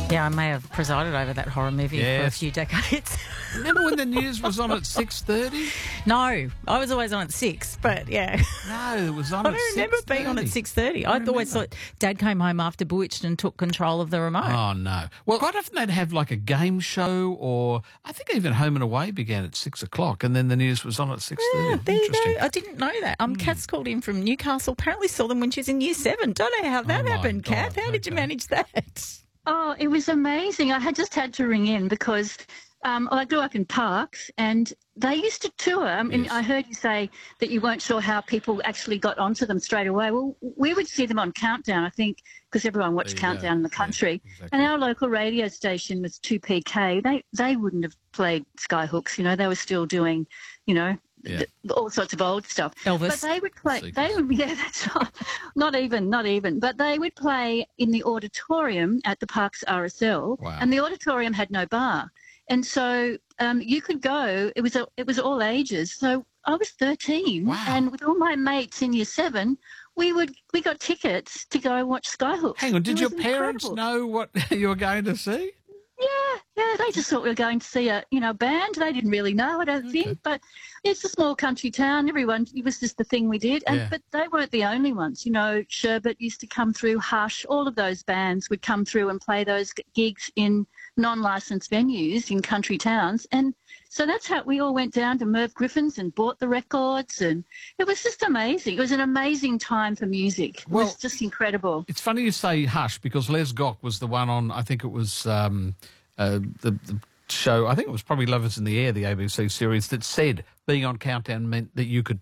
Yeah, I may have presided over that horror movie for a Yes. few decades. Remember when the news was on at 6:30? No, I was always on at 6, but yeah. No, it was on I at don't remember being on at 6:30. I always thought Dad came home after Bewitched and took control of the remote. Oh, no. Well, quite often they'd have like a game show, or I think even Home and Away began at 6 o'clock, and then the news was on at 6:30. Yeah, there you Interesting. go. I didn't know that. Kath's called in from Newcastle. Apparently saw them when she was in year 7. Don't know how that my happened, God, Kath. How did you okay. manage that? Oh, it was amazing. I had just had to ring in because I grew up in Parks and they used to tour. I mean, Yes. I heard you say that you weren't sure how people actually got onto them straight away. Well, we would see them on Countdown, I think, because everyone watched There you Countdown go. in the country. Yeah, exactly. And our local radio station was 2PK. They wouldn't have played Skyhooks, you know. They were still doing, you know, Yeah. all sorts of old stuff. Elvis. But they would play. Seekers. They would, yeah, that's right. Not even. But they would play in the auditorium at the Parks RSL, Wow. and the auditorium had no bar, and so you could go. It was all ages. So I was 13, Wow. and with all my mates in year 7, we got tickets to go watch Skyhooks. Hang on, did It your was parents incredible. know what you were going to see? Yeah, they just thought we were going to see a band. They didn't really know, I don't think. But it's a small country town. It was just the thing we did. Yeah. But they weren't the only ones. You know, Sherbet used to come through, Hush, all of those bands would come through and play those gigs in non-licensed venues in country towns. And so that's how we all went down to Merv Griffin's and bought the records. And it was just amazing. It was an amazing time for music. It Well- was just incredible. It's funny you say Hush, because Les Gock was the one on, I think it was the show, I think it was probably Lovers in the Air, the ABC series, that said being on Countdown meant that you could